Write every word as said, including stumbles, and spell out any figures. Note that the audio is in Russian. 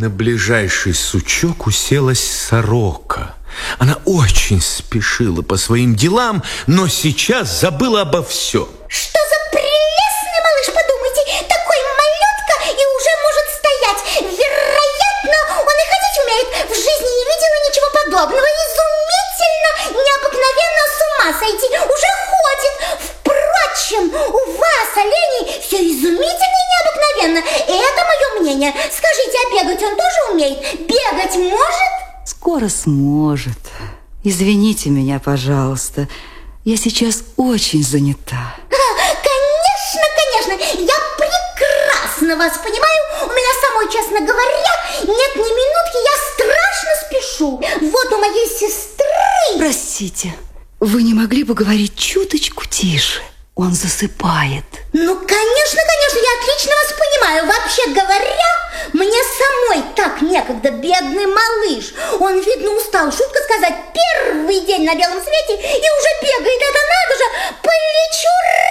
На ближайший сучок уселась сорока. Она очень спешила по своим делам, но сейчас забыла обо всем. Что за прелестный малыш, подумайте, такой малютка и уже может стоять. Вероятно, он и ходить умеет. В жизни не видела ничего подобного. Изумительно, необыкновенно, с ума сойти. Уже ходит. Впрочем, у вас, оленей, все изумительно и необыкновенно. Это мое мнение. Скажите, а бегать он тоже умеет? Бегать может? Скоро сможет. Извините меня, пожалуйста. Я сейчас очень занята. Конечно, конечно. Я прекрасно вас понимаю. У меня самой, честно говоря, нет ни минутки. Я страшно спешу. Вот у моей сестры... Простите, вы не могли бы говорить чуточку тише? Он засыпает. Ну, конечно, конечно, я отлично вас понимаю. Вообще говоря, мне самой так некогда, бедный малыш. Он, видно, устал, шутка сказать, первый день на белом свете и уже бегает. Это надо же, полечу